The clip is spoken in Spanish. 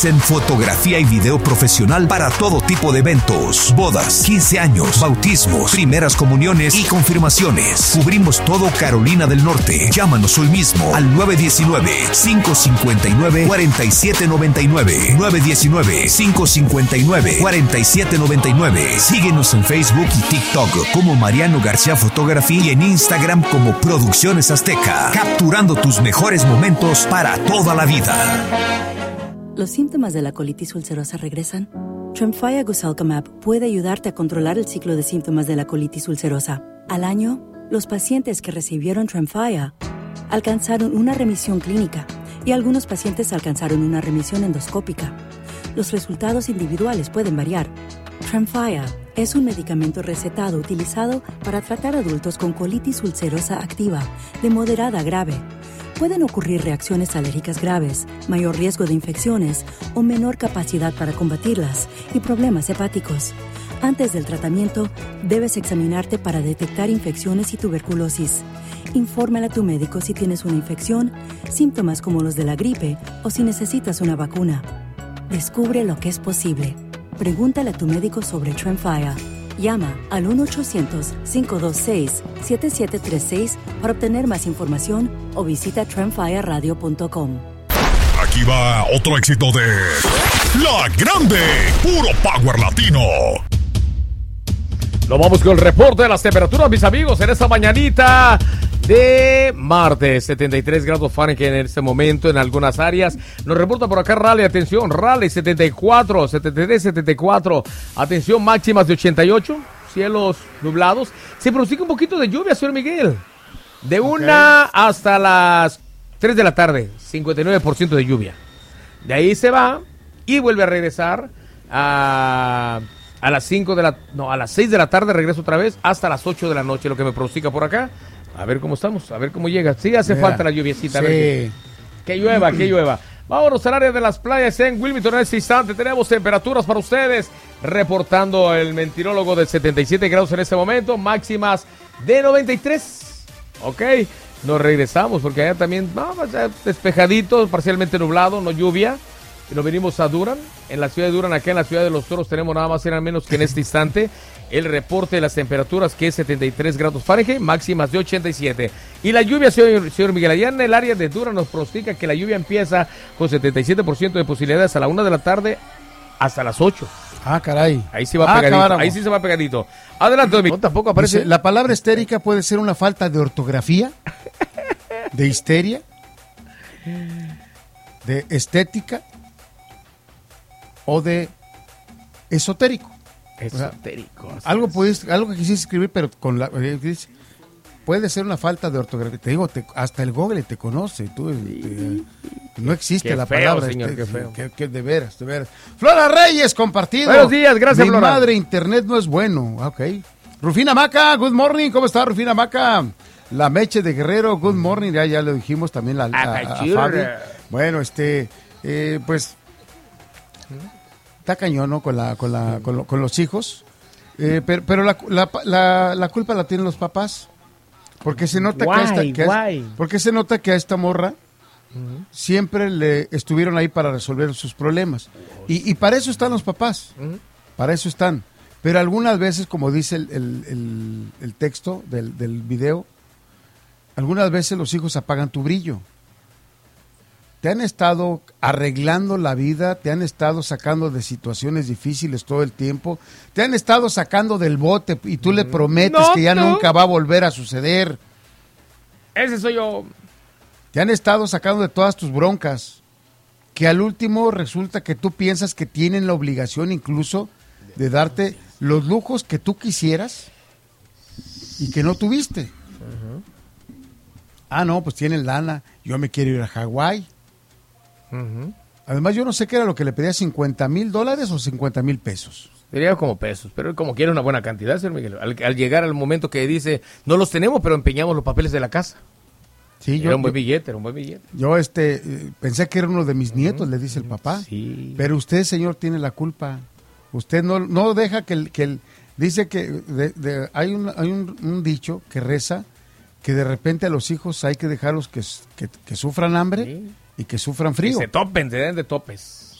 Ofrecen fotografía y video profesional para todo tipo de eventos, bodas, 15 años, bautismos, primeras comuniones y confirmaciones. Cubrimos todo Carolina del Norte. Llámanos hoy mismo al 919-559-4799. 919-559-4799. Síguenos en Facebook y TikTok como Mariano García Photography y en Instagram como Producciones Azteca. Capturando tus mejores momentos para toda la vida. ¿Los síntomas de la colitis ulcerosa regresan? Tremfya Gosalcamab puede ayudarte a controlar el ciclo de síntomas de la colitis ulcerosa. Al año, los pacientes que recibieron Tremfya alcanzaron una remisión clínica y algunos pacientes alcanzaron una remisión endoscópica. Los resultados individuales pueden variar. Tremfya es un medicamento recetado utilizado para tratar adultos con colitis ulcerosa activa, de moderada a grave. Pueden ocurrir reacciones alérgicas graves, mayor riesgo de infecciones o menor capacidad para combatirlas y problemas hepáticos. Antes del tratamiento, debes examinarte para detectar infecciones y tuberculosis. Infórmale a tu médico si tienes una infección, síntomas como los de la gripe o si necesitas una vacuna. Descubre lo que es posible. Pregúntale a tu médico sobre Tremfya. Llama al 1-800-526-7736 para obtener más información o visita tremfyaradio.com. Aquí va otro éxito de La Grande, puro power latino. Lo vamos con el reporte de las temperaturas, mis amigos, en esta mañanita de martes. 73 grados Fahrenheit en este momento en algunas áreas. Nos reporta por acá Raleigh, atención, Raleigh 74, 73, 74. Atención, máximas de 88, cielos nublados. Se pronostica un poquito de lluvia, señor Miguel. De una hasta las 3 de la tarde, 59% de lluvia. De ahí se va y vuelve a regresar a las 6 de la tarde, regreso otra vez hasta las 8 de la noche, lo que me pronostica por acá. A ver cómo estamos, a ver cómo llega. Sí, hace falta la lluviecita. Sí. Que llueva, que llueva. Vámonos al área de las playas en Wilmington en este instante. Tenemos temperaturas para ustedes. Reportando el mentirólogo de 77 grados en este momento. Máximas de 93. Ok, nos regresamos porque allá también despejadito, parcialmente nublado, no lluvia. Y nos venimos a Durham, en la ciudad de Durham, acá en la ciudad de Los Toros tenemos nada más y nada menos que en este instante el reporte de las temperaturas, que es 73 grados Fahrenheit, máximas de 87. Y la lluvia, señor Miguel, allá en el área de Durham nos pronostica que la lluvia empieza con 77% de posibilidades a la 1 de la tarde hasta las 8. Ah, caray. Ahí sí va pegadito. Cabrón. Ahí sí se va pegadito. Adelante, Domingo. No, tampoco aparece. Dice, la palabra histérica puede ser una falta de ortografía, de histeria, de estética o de esotérico. Esotérico. O sea, algo que quisiste escribir, pero con la puede ser una falta de ortografía. Te digo, hasta el Google te conoce. No existe qué la feo, palabra. Señor, qué feo. Que de veras, de veras. Flora Reyes, compartido. Buenos días, gracias, Mi Flora. madre, internet no es bueno. Ok. Rufina Maca, good morning. ¿Cómo está, Rufina Maca? La Meche de Guerrero, good morning. Ya lo dijimos también a Fabi. Bueno, pues está cañón, ¿no? Con los hijos. Pero la culpa la tienen los papás. Porque se nota porque se nota que a esta morra siempre le estuvieron ahí para resolver sus problemas. Y para eso están los papás. Para eso están. Pero algunas veces, como dice el texto del video, algunas veces los hijos apagan tu brillo. Te han estado arreglando la vida, te han estado sacando de situaciones difíciles todo el tiempo, te han estado sacando del bote y tú le prometes que ya nunca va a volver a suceder. Ese soy yo. Te han estado sacando de todas tus broncas, que al último resulta que tú piensas que tienen la obligación incluso de darte los lujos que tú quisieras y que no tuviste. No, pues tienen lana, yo me quiero ir a Hawái. Además, yo no sé qué era lo que le pedía, $50,000 o $50,000 pesos. Diría como pesos, pero como quiere una buena cantidad, señor Miguel. Al llegar al momento que dice, no los tenemos, pero empeñamos los papeles de la casa. Sí, era un buen billete. Yo pensé que era uno de mis nietos, le dice el papá. Sí. Pero usted, señor, tiene la culpa. Usted no deja que dice que hay un dicho que reza que de repente a los hijos hay que dejarlos que sufran hambre. Sí. Y que sufran frío. Que se topen, se den de topes.